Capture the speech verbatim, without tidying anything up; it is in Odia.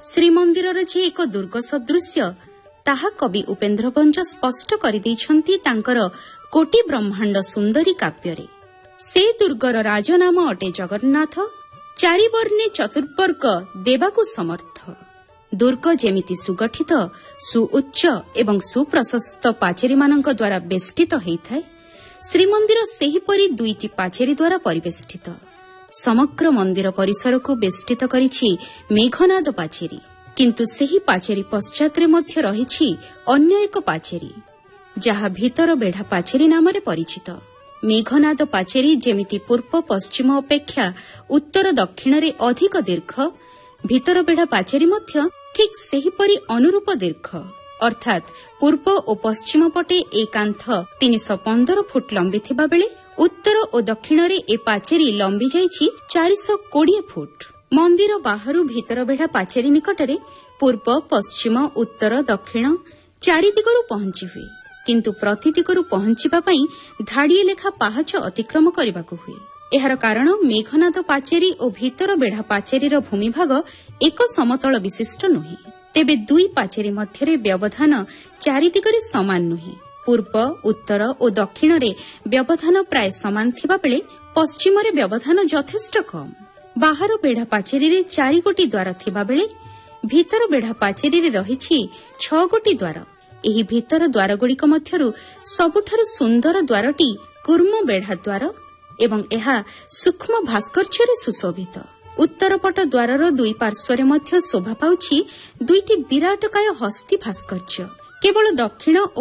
ଶ୍ରୀମନ୍ଦିରର ଯେ ଏକ ଦୁର୍ଗ ସଦୃଶ୍ୟ ତାହା କବି ଉପେନ୍ଦ୍ର ଭଞ୍ଜ ସ୍ପଷ୍ଟ କରିଦେଇଛନ୍ତି ତାଙ୍କର କୋଟି ବ୍ରହ୍ମାଣ୍ଡ ସୁନ୍ଦରୀ କାବ୍ୟରେ। ସେ ଦୁର୍ଗର ରାଜନାମ ଅଟେ ଜଗନ୍ନାଥ, ଚାରିବର୍ଣ୍ଣେ ଚତୁର୍ବର୍ଗ ଦେବାକୁ ସମର୍ଥ। ଦୁର୍ଗ ଯେମିତି ସୁଗଠିତ, ସୁଉଚ୍ଚ ଏବଂ ସୁପ୍ରଶସ୍ତ ପାଚେରୀମାନଙ୍କ ଦ୍ୱାରା ବେଷ୍ଟିତ ହୋଇଥାଏ, ଶ୍ରୀମନ୍ଦିର ସେହିପରି ଦୁଇଟି ପାଚେରୀ ଦ୍ୱାରା ପରିବେଷ୍ଟିତ। ସମଗ୍ର ମନ୍ଦିର ପରିସରକୁ ବେଷ୍ଟିତ କରିଛି ମେଘନାଦ ପାଚେରୀ, କିନ୍ତୁ ସେହି ପାଚେରୀ ପଶ୍ଚାତରେ ମଧ୍ୟ ରହିଛି ଅନ୍ୟ ଏକ ପାଚେରୀ, ଯାହା ଭିତର ବେଢା ପାଚେରୀ ନାମରେ ପରିଚିତ। ମେଘନାଦ ପାଚେରୀ ଯେମିତି ପୂର୍ବ ପଶ୍ଚିମ ଅପେକ୍ଷା ଉତ୍ତର ଦକ୍ଷିଣରେ ଅଧିକ ଦୀର୍ଘ, ଭିତର ବେଢା ପାଚେରୀ ମଧ୍ୟ ଠିକ୍ ସେହିପରି ଅନୁରୂପ ଦୀର୍ଘ, ଅର୍ଥାତ୍ ପୂର୍ବ ଓ ପଶ୍ଚିମ ପଟେ ଏ କାନ୍ଥ ତିନିଶହ ପନ୍ଦର ଫୁଟ ଲମ୍ବିଥିବା ବେଳେ ଉତ୍ତର ଓ ଦକ୍ଷିଣରେ ଏ ପାଚେରୀ ଲମ୍ବି ଯାଇଛି ଚାରିଶହ କୋଡ଼ିଏ ଫୁଟ। ମନ୍ଦିର ବାହାରୁ ଭିତର ବେଢା ପାଚେରୀ ନିକଟରେ ପୂର୍ବ, ପଶ୍ଚିମ, ଉତ୍ତର, ଦକ୍ଷିଣ ଚାରି ଦିଗରୁ ପହଞ୍ଚି ହୁଏ, କିନ୍ତୁ ପ୍ରତି ଦିଗରୁ ପହଞ୍ଚିବା ପାଇଁ ଧାଡ଼ିଏ ଲେଖା ପାହାଚ ଅତିକ୍ରମ କରିବାକୁ ହୁଏ। ଏହାର କାରଣ ମେଘନାଦ ପାଚେରୀ ଓ ଭିତର ବେଢା ପାଚେରୀର ଭୂମିଭାଗ ଏକ ସମତଳ ବିଶିଷ୍ଟ ନୁହେଁ। ତେବେ ଦୁଇ ପାଚେରୀ ମଧ୍ୟରେ ବ୍ୟବଧାନ ଚାରି ଦିଗରେ ସମାନ ନୁହେଁ। ପୂର୍ବ, ଉତ୍ତର ଓ ଦକ୍ଷିଣରେ ବ୍ୟବଧାନ ପ୍ରାୟ ସମାନ ଥିବାବେଳେ ପଶ୍ଚିମରେ ବ୍ୟବଧାନ ଯଥେଷ୍ଟ କମ୍। ବାହାର ବେଢା ପାଚେରୀରେ ଚାରି ଗୋଟି ଦ୍ୱାର ଥିବାବେଳେ ଭିତର ବେଢା ପାଚେରୀରେ ରହିଛି ଛଅ ଗୋଟି ଦ୍ୱାର। ଏହି ଭିତର ଦ୍ୱାରଗୁଡ଼ିକ ମଧ୍ୟରୁ ସବୁଠାରୁ ସୁନ୍ଦର ଦ୍ୱାରଟି କୁର୍ମ ବେଢା ଦ୍ୱାର ଏବଂ ଏହା ସୂକ୍ଷ୍ମ ଭାସ୍କର୍ଯ୍ୟରେ ସୁଶୋଭିତ। ଉତ୍ତରପଟ ଦ୍ୱାରର ଦୁଇ ପାର୍ଶ୍ୱରେ ମଧ୍ୟ ଶୋଭା ପାଉଛି ଦୁଇଟି ବିରାଟକାୟ ହସ୍ତୀ ଭାସ୍କର୍ଯ୍ୟ। କେବଳ ଦକ୍ଷିଣ ଓ